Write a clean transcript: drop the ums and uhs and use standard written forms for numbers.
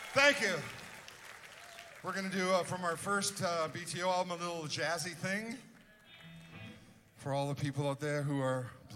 Thank you. We're going to do, from our first BTO album, a little jazzy thing for all the people out there who are